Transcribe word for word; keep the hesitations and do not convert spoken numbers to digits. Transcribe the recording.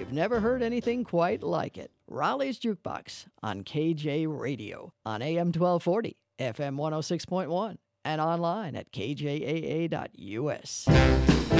You've never heard anything quite like it. Raleigh's Jukebox on K J Radio on A M twelve forty, F M one oh six point one, and online at k j a a dot u s.